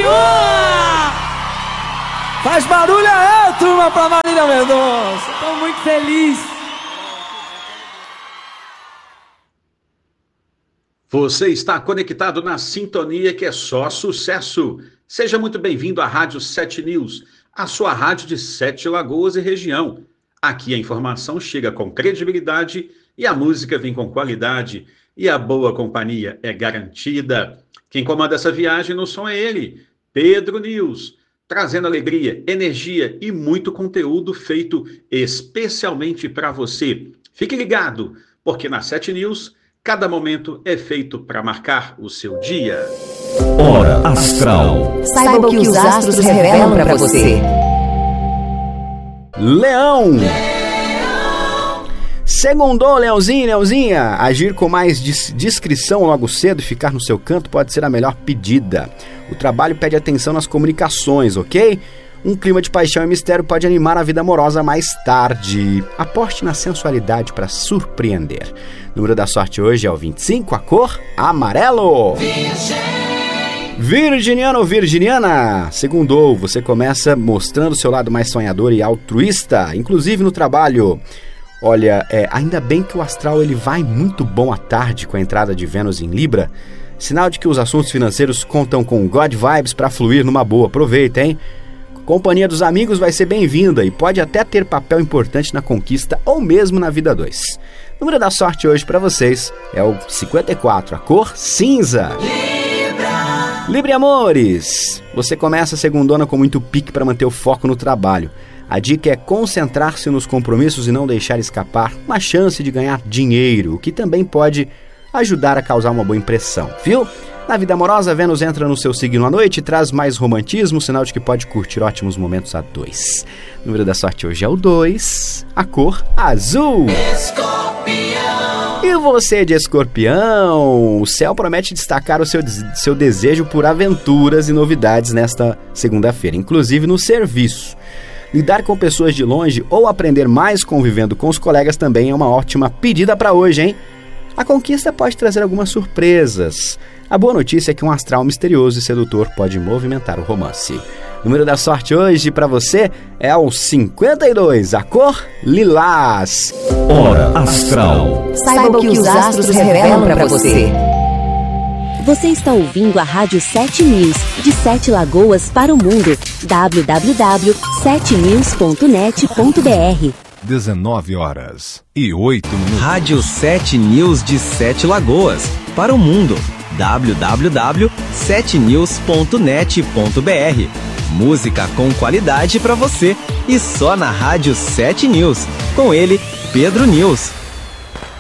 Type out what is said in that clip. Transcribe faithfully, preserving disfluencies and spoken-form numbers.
nenhuma! Faz barulho aí, turma, pra Marília Mendonça. Tô muito feliz. Você está conectado na sintonia que é só sucesso. Seja muito bem-vindo à Rádio sete News, a sua rádio de Sete Lagoas e região. Aqui a informação chega com credibilidade e a música vem com qualidade e a boa companhia é garantida. Quem comanda essa viagem no som é ele, Pedro News, trazendo alegria, energia e muito conteúdo feito especialmente para você. Fique ligado, porque na sete News, cada momento é feito para marcar o seu dia. Hora Astral. Saiba o que os astros revelam para você. Leão. Segundou, Leãozinho, Leãozinha. Agir com mais dis- discrição logo cedo e ficar no seu canto pode ser a melhor pedida. O trabalho pede atenção nas comunicações, ok? Um clima de paixão e mistério pode animar a vida amorosa mais tarde. Aposte na sensualidade para surpreender. O número da sorte hoje é o vinte e cinco, a cor amarelo. Virginiano ou virginiana, segundou, você começa mostrando seu lado mais sonhador e altruísta, inclusive no trabalho. Olha, é, ainda bem que o astral ele vai muito bom à tarde com a entrada de Vênus em Libra, sinal de que os assuntos financeiros contam com God Vibes para fluir numa boa. Aproveita, hein? Companhia dos amigos vai ser bem-vinda e pode até ter papel importante na conquista ou mesmo na vida dois. O número da sorte hoje para vocês é o cinquenta e quatro, a cor cinza. Libra amores, você começa a segundona com muito pique para manter o foco no trabalho. A dica é concentrar-se nos compromissos e não deixar escapar uma chance de ganhar dinheiro, o que também pode ajudar a causar uma boa impressão, viu? Na vida amorosa, Vênus entra no seu signo à noite e traz mais romantismo, sinal de que pode curtir ótimos momentos a dois. O número da sorte hoje é o dois, a cor azul. E você de escorpião, o céu promete destacar o seu, seu desejo por aventuras e novidades nesta segunda-feira, inclusive no serviço. Lidar com pessoas de longe ou aprender mais convivendo com os colegas também é uma ótima pedida para hoje, hein? A conquista pode trazer algumas surpresas. A boa notícia é que um astral misterioso e sedutor pode movimentar o romance. O número da sorte hoje para você é o cinquenta e dois, a cor lilás. Hora Astral. Saiba o que os astros revelam para você. Você está ouvindo a Rádio sete News, de Sete Lagoas para o mundo. w w w ponto sete news ponto net ponto b r. dezenove horas e oito minutos. Rádio sete News de Sete Lagoas para o mundo. w w w ponto sete news ponto net ponto b r. Música com qualidade para você e só na Rádio sete News. Com ele, Pedro News.